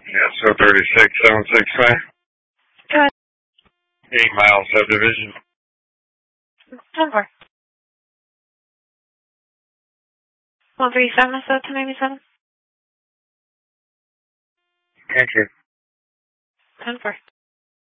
Yeah, so 36765. Go ahead. 8 Mile Subdivision. 10-4. 137 instead of 297? Thank you. 10-4.